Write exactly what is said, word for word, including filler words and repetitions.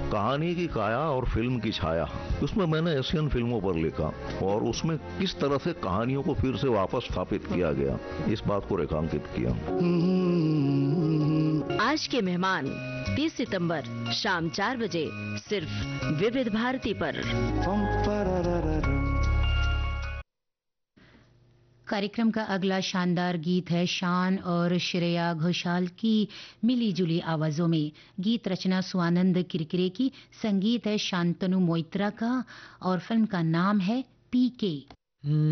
कहानी की काया और फिल्म की छाया, उसमें मैंने एशियन फिल्मों पर लिखा और उसमें किस तरह से कहानियों को फिर से वापस स्थापित किया गया, इस बात को रेखांकित किया। आज के मेहमान तीस सितंबर शाम चार बजे सिर्फ विविध भारती पर। कार्यक्रम का अगला शानदार गीत है शान और श्रेया घोषाल की मिली जुली आवाजों में। गीत रचना स्वानंद किरकिरे की, संगीत है शांतनु मोइत्रा का और फिल्म का नाम है पीके।